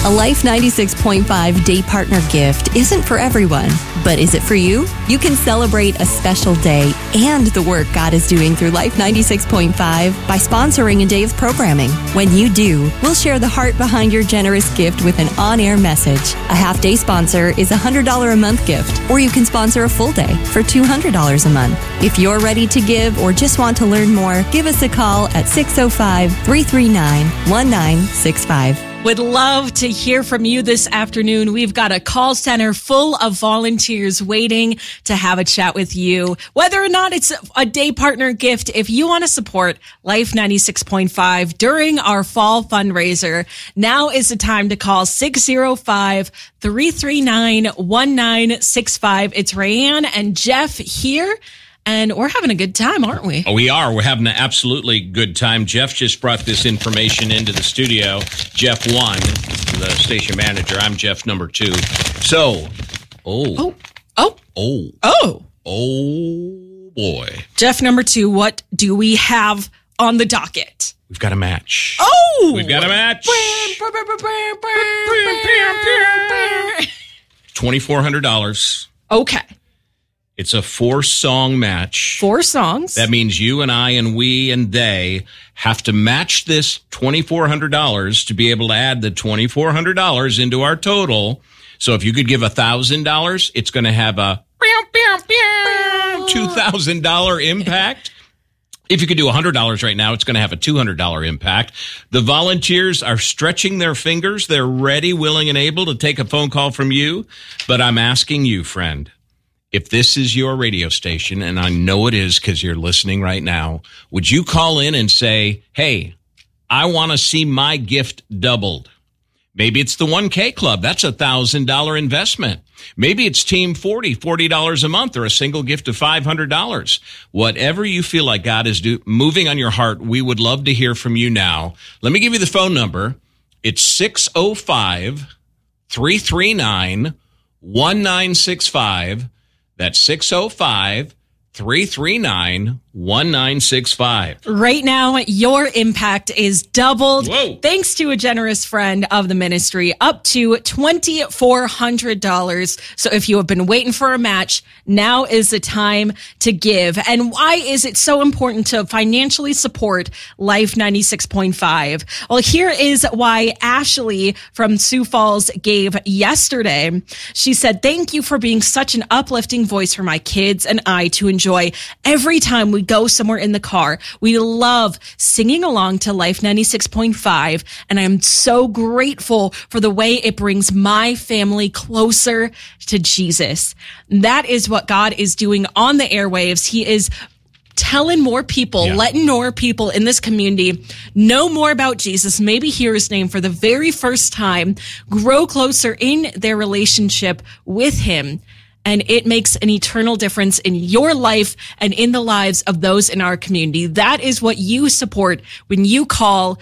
A Life 96.5 Day Partner gift isn't for everyone, but is it for you? You can celebrate a special day and the work God is doing through Life 96.5 by sponsoring a day of programming. When you do, we'll share the heart behind your generous gift with an on-air message. A half-day sponsor is a $100 a month gift, or you can sponsor a full day for $200 a month. If you're ready to give or just want to learn more, give us a call at 605-339-1965. Would love to hear from you this afternoon. We've got a call center full of volunteers waiting to have a chat with you. Whether or not it's a day partner gift, if you want to support Life 96.5 during our fall fundraiser, now is the time to call 605-339-1965. It's Rayanne and Jeff here. And we're having a good time, aren't we? Oh, we are. We're having an absolutely good time. Jeff just brought this information into the studio. Jeff 1, the station manager. I'm Jeff number 2. So, oh boy. Jeff number 2, what do we have on the docket? We've got a match. Oh! We've got a match. $2,400. Okay. It's a 4-song match. 4 songs. That means you and I and we and they have to match this $2,400 to be able to add the $2,400 into our total. So if you could give $1,000, it's going to have a $2,000 impact. If you could do $100 right now, it's going to have a $200 impact. The volunteers are stretching their fingers. They're ready, willing, and able to take a phone call from you. But I'm asking you, friend, if this is your radio station, and I know it is because you're listening right now, would you call in and say, hey, I want to see my gift doubled? Maybe it's the 1K Club. That's a $1,000 investment. Maybe it's Team 40, $40 a month, or a single gift of $500. Whatever you feel like God is moving on your heart, we would love to hear from you now. Let me give you the phone number. It's 605-339-1965. That's 605-339-1965. Right now, your impact is doubled. Whoa. Thanks to a generous friend of the ministry, up to $2,400. So if you have been waiting for a match, now is the time to give. And why is it so important to financially support Life 96.5? Well, here is why Ashley from Sioux Falls gave yesterday. She said, thank you for being such an uplifting voice for my kids and I to enjoy every time we go somewhere in the car. We love singing along to Life 96.5, and I am so grateful for the way it brings my family closer to Jesus. That is what God is doing on the airwaves. He is telling more people, letting more people in this community know more about Jesus, maybe hear his name for the very first time, grow closer in their relationship with him. And it makes an eternal difference in your life and in the lives of those in our community. That is what you support when you call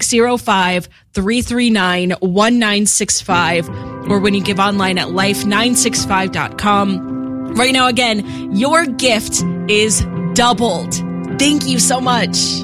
605-339-1965 or when you give online at life965.com. Right now, again, your gift is doubled. Thank you so much.